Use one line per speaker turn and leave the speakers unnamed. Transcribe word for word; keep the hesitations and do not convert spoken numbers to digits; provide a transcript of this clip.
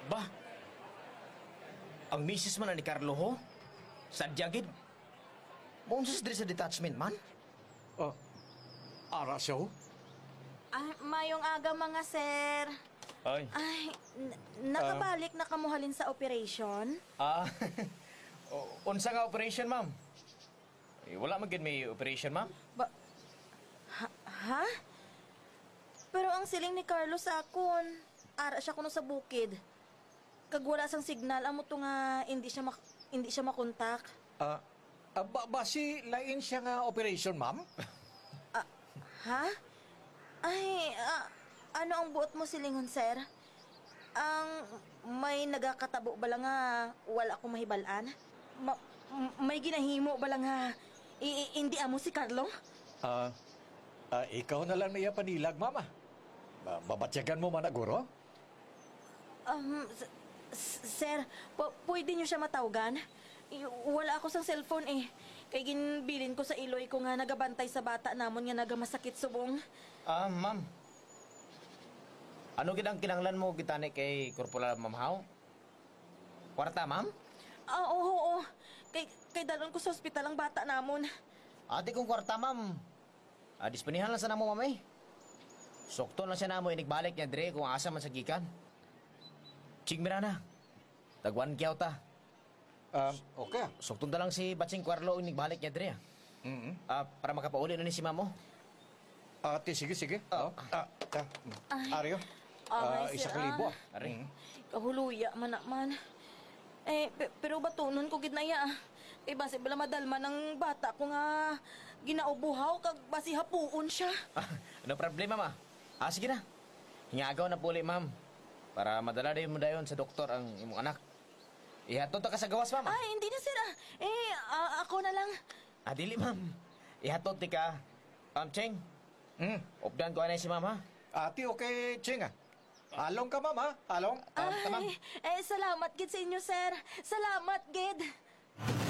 Ba? Ang misis man na ni Carlo ho? Sadya gid. Maunsa diri sa detachment man?
Oh, ara siya ho?
Ay, mayong aga mga sir.
Ay.
Ay, n- nakabalik na kamuhalin sa operation?
Ah, o- unsa nga operation, ma'am? Eh, wala man gid may operation, ma'am.
Ba... Ha? ha? Pero ang siling ni Carlos sa akon, ara siya kuno sa bukid. Kag wala sang signal, amo to nga hindi siya mak- hindi siya makontak.
Ah, ah, ba, basi lain siya nga operation, ma'am?
Ha? Ay, ah, ano ang buot mo silingon, sir? Ang may nagakatabo ba lang nga wala akong mahibalaan? Ma- m- may ginahimo ba lang nga i- i- hindi amo si Carlo?
Ah, ah, ikaw na lang niya panilag, mama. Ba babatyagan mo man aguro?
Um, s- s- sir, p- pwede niyo siya matawagan? I- Wala ako sa cellphone eh. Kay ginbilin ko sa iloy ko nga nagabantay sa bata namon nga nagamasakit subong.
Ah, ma'am. Ano gid ang kinahanglan mo gitani kay Corporal Mamhaw? Kwarta, ma'am?
Ah, oo, oo. Kay, kay dalon ko sa ospital ang bata namon.
Ate kong kwarta, ma'am. Ah, disponihan lang sa namo, ma'am eh. Sokto lang siya namo inigbalik niya dire kung asa man sa gikan. Ching Mirana. Tagwan kiyaw ta.
Um, okay.
Sokto na lang si Batsing Carlo inigbalik niya dire.
Mm-hmm.
Ah, para makapauli na ni si mamo.
Ate, sige, sige.
Oh.
Ah, ah,
Ay.
Aryo.
Ay,
Ah,
sir,
isa ka libo.
ah.
Ari.
Kahuluya man naman. Eh, pe- pero batunon ko gid na ya. Eh, base bala madalma ng bata ko nga ginaubuhaw kag basi hapuon siya.
Ah, ano problema, ma? Ah, sige na. Hingagaw na puli, ma'am. Para madala na mo dayon sa doktor ang imong anak. Ihatod ta ka sa gawas, ma'am.
Ay, hindi na sir ah. Eh, ah, ako na lang.
Ah, dili, ma'am. Ihatod ti ka. Um, Cheng,
Mm.
updan ko anay si ma'am, ha?
Ate, okay, Ching, ah. Along ka, ma'am, ha? Along?
Ah, tamam.
Ay, eh, salamat gid sa inyo, sir. Salamat gid.